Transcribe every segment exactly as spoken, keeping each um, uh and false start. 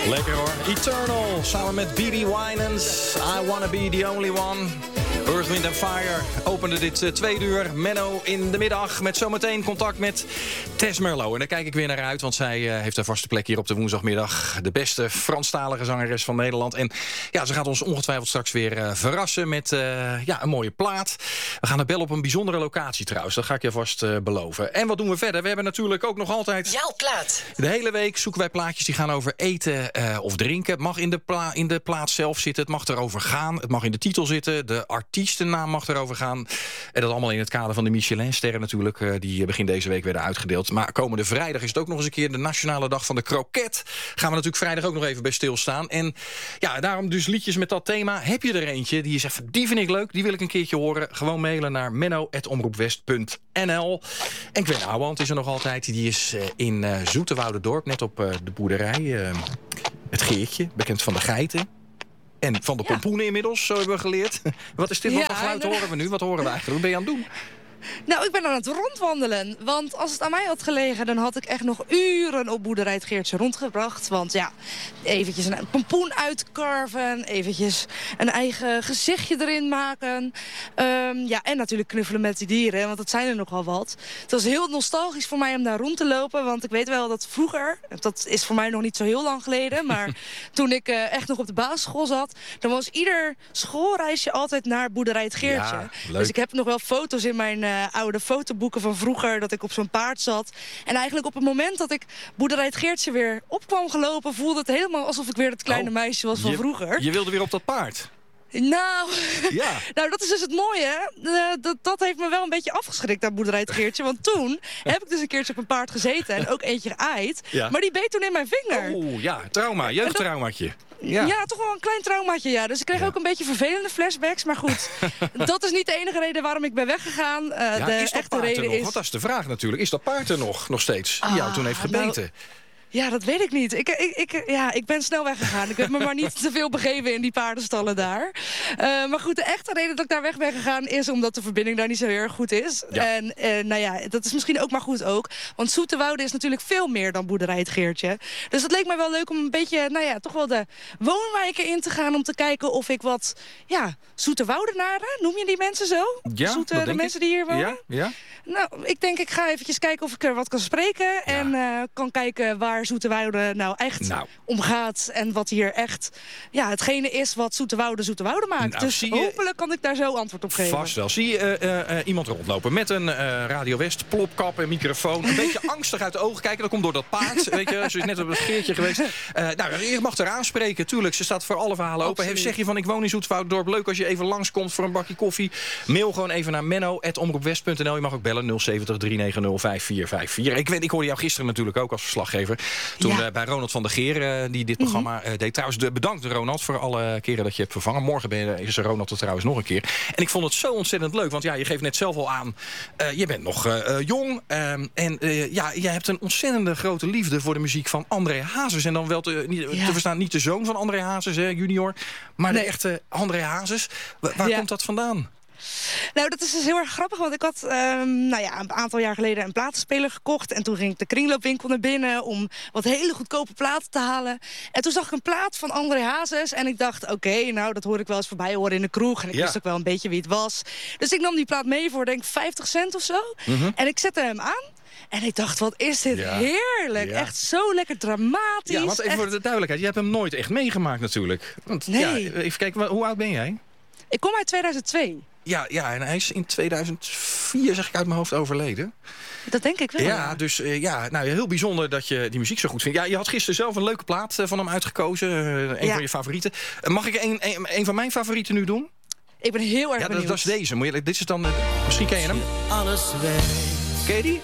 Lekker hoor. Eternal, samen met B B Winans. I Wanna Be The Only One. Earth, Wind and Fire opende dit uh, tweede uur. Menno in de middag met zometeen contact met Tess Merlo. En daar kijk ik weer naar uit, want zij uh, heeft een vaste plek hier op de woensdagmiddag. De beste Franstalige zangeres van Nederland. En ja, ze gaat ons ongetwijfeld straks weer uh, verrassen met uh, ja, een mooie plaat. We gaan haar bellen op een bijzondere locatie trouwens. Dat ga ik je vast uh, beloven. En wat doen we verder? We hebben natuurlijk ook nog altijd... Jouw plaat. De hele week zoeken wij plaatjes die gaan over eten uh, of drinken. Het mag in de, pla- in de plaat zelf zitten. Het mag erover gaan. Het mag in de titel zitten. De artiestennaam mag erover gaan. En dat allemaal in het kader van de Michelin-sterren natuurlijk. Uh, die begin deze week werden uitgedeeld. Maar komende vrijdag is het ook nog eens een keer de Nationale Dag van de Kroket. Gaan we natuurlijk vrijdag ook nog even bij stilstaan. En ja, daarom dus liedjes met dat thema. Heb je er eentje die is even, die vind ik leuk. Die wil ik een keertje horen. Gewoon mailen naar menno at omroepwest punt n l. En Gwen Ouwehand is er nog altijd. Die is uh, in uh, Zoeterwouderdorp, net op uh, de boerderij. Uh, het Geertje, bekend van de geiten. En van de Ja. pompoenen inmiddels, zo hebben we geleerd. Wat is dit? Wat Ja, voor geluid inderdaad. horen we nu? Wat horen we eigenlijk? Wat ben je aan het doen? Nou, ik ben aan het rondwandelen. Want als het aan mij had gelegen, dan had ik echt nog uren op boerderij het Geertje rondgebracht. Want ja, eventjes een pompoen uitkarven, eventjes een eigen gezichtje erin maken. Um, ja, en natuurlijk knuffelen met die dieren, want dat zijn er nogal wat. Het was heel nostalgisch voor mij om daar rond te lopen. Want ik weet wel dat vroeger, dat is voor mij nog niet zo heel lang geleden, maar toen ik uh, echt nog op de basisschool zat, dan was ieder schoolreisje altijd naar boerderij het Geertje. Ja, leuk. Dus ik heb nog wel foto's in mijn uh, oude fotoboeken van vroeger, dat ik op zo'n paard zat. En eigenlijk op het moment dat ik boerderij het Geertje weer op kwam gelopen, voelde het helemaal alsof ik weer het kleine Oh, meisje was van je, vroeger. Je wilde weer op dat paard. Nou, Ja. nou, dat is dus het mooie. Uh, dat, dat heeft me wel een beetje afgeschrikt aan boerderij het Geertje. Want toen heb ik dus een keertje op een paard gezeten en ook eentje geaaid. Ja. Maar die beet toen in mijn vinger. Oeh, ja, trauma, jeugdtraumaatje. Ja. Ja. toch wel een klein traumaatje, ja. Dus ik kreeg Ja. ook een beetje vervelende flashbacks. Maar goed, dat is niet de enige reden waarom ik ben weggegaan. Uh, Ja, de is dat echte paard er reden nog? is... Want dat is de vraag natuurlijk. Is dat paard er nog, nog steeds? Die jou Ah, toen heeft nou, gebeten? Ja, dat weet ik niet. Ik, ik, ik, ja, ik ben snel weggegaan. Ik heb me maar niet te veel begeven in die paardenstallen daar. Uh, maar goed, de echte reden dat ik daar weg ben gegaan is omdat de verbinding daar niet zo heel erg goed is. Ja. En uh, nou ja, dat is misschien ook maar goed ook. Want Zoeterwoude is natuurlijk veel meer dan boerderij het Geertje. Dus het leek mij wel leuk om een beetje, nou ja, toch wel de woonwijken in te gaan om te kijken of ik wat, ja, Zoeterwoudenaren, noem je die mensen zo? Ja, Zoete, dat de denk mensen ik. die hier wonen? Ja, ja. Nou, ik denk ik ga eventjes kijken of ik er wat kan spreken. En uh, kan kijken waar Zoeterwoude nou echt Nou. om gaat. En wat hier echt, ja, hetgene is wat Zoeterwoude Zoeterwoude maakt. Nou, dus zie je- hopelijk kan ik daar zo antwoord op geven. Vast wel. Zie je uh, uh, uh, iemand rondlopen met een uh, Radio West, plopkap en microfoon. Een beetje angstig uit de ogen kijken. Dat komt door dat paard. Weet je, ze is net op een scheertje geweest. Uh, nou, je mag haar aanspreken. Tuurlijk, ze staat voor alle verhalen open. Absoluut. Zeg je van, ik woon in Zoeterwouderdorp. Leuk als je even langskomt voor een bakje koffie. Mail gewoon even naar menno at omroepwest punt n l. Je mag ook bellen nul zeventig drie negen nul vijf vier vijf vier. Ik, weet, ik hoorde jou gisteren natuurlijk ook als verslaggever. Toen Ja. uh, bij Ronald van der Geer, uh, die dit programma uh, deed. Trouwens, de, bedankt Ronald voor alle keren dat je hebt vervangen. Morgen ben je, is er Ronald er trouwens nog een keer. En ik vond het zo ontzettend leuk. Want ja, je geeft net zelf al aan. Uh, je bent nog uh, uh, jong. Um, en uh, ja, jij hebt een ontzettende grote liefde voor de muziek van André Hazes. En dan wel te, niet, Ja. te verstaan, niet de zoon van André Hazes, hè, junior. Maar Nee. de echte André Hazes. Wa- waar Ja. komt dat vandaan? Nou, dat is dus heel erg grappig, want ik had um, nou ja, een aantal jaar geleden een platenspeler gekocht. En toen ging ik de kringloopwinkel naar binnen om wat hele goedkope platen te halen. En toen zag ik een plaat van André Hazes en ik dacht, oké, okay, nou, dat hoor ik wel eens voorbij horen in de kroeg. En ik Ja. wist ook wel een beetje wie het was. Dus ik nam die plaat mee voor, denk ik, vijftig cent of zo. Mhm. En ik zette hem aan. En ik dacht, wat is dit Ja. heerlijk. Ja. Echt zo lekker dramatisch. Ja, want even Echt- voor de duidelijkheid. Je hebt hem nooit echt meegemaakt natuurlijk. Want, Nee. ja, even kijken, wa- hoe oud ben jij? Ik kom uit tweeduizend twee. Ja, ja, en hij is in tweeduizend vier, zeg ik uit mijn hoofd, overleden. Dat denk ik wel. Ja, dus uh, ja, nou, heel bijzonder dat je die muziek zo goed vindt. Ja, je had gisteren zelf een leuke plaat uh, van hem uitgekozen. Uh, een Ja. van je favorieten. Uh, mag ik een, een, een van mijn favorieten nu doen? Ik ben heel erg Ja, dat, benieuwd. dat is deze. Moet je, dit is dan, uh, misschien ken je hem. Alles weg. Ken je die?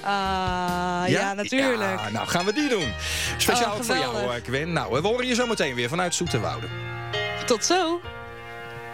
Ah, ja, natuurlijk. Ja, nou, gaan we die doen. Speciaal Oh, ook voor jou, geweldig. uh, Gwen. Nou, we horen je zo meteen weer vanuit Zoeterwoude. Tot zo.